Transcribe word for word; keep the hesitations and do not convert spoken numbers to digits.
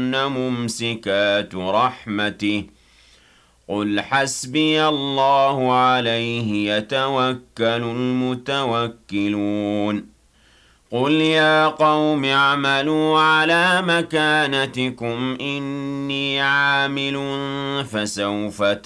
هن ممسكات رحمته قل حسبي الله عليه يتوكل المتوكلون قل يا قوم اعملوا على مكانتكم إني عامل فسوف